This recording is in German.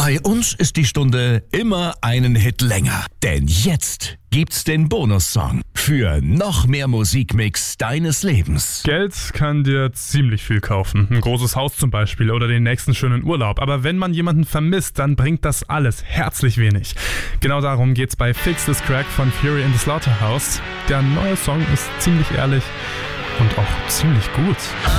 Bei uns ist die Stunde immer einen Hit länger. Denn jetzt gibt's den Bonussong für noch mehr Musikmix deines Lebens. Geld kann dir ziemlich viel kaufen. Ein großes Haus zum Beispiel oder den nächsten schönen Urlaub. Aber wenn man jemanden vermisst, dann bringt das alles herzlich wenig. Genau darum geht's bei Fix This Crack von Fury in the Slaughterhouse. Der neue Song ist ziemlich ehrlich und auch ziemlich gut.